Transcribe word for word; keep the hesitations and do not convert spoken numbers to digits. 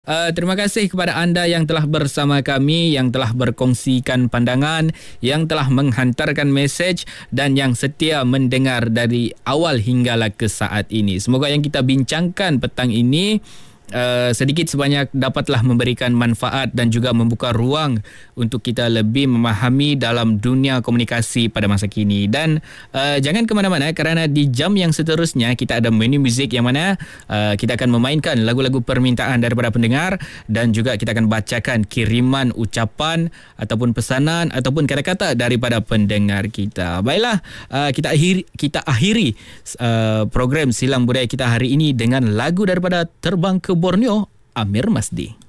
Uh, terima kasih kepada anda yang telah bersama kami, yang telah berkongsikan pandangan, yang telah menghantarkan mesej dan yang setia mendengar dari awal hinggalah ke saat ini. Semoga yang kita bincangkan petang ini Uh, sedikit sebanyak dapatlah memberikan manfaat dan juga membuka ruang untuk kita lebih memahami dalam dunia komunikasi pada masa kini. Dan uh, jangan ke mana-mana kerana di jam yang seterusnya kita ada menu muzik yang mana uh, kita akan memainkan lagu-lagu permintaan daripada pendengar dan juga kita akan bacakan kiriman ucapan ataupun pesanan ataupun kata-kata daripada pendengar kita. Baiklah, uh, kita akhiri kita akhiri uh, program Silang Budaya kita hari ini dengan lagu daripada Terbang ke Borneo, Amir Masdi.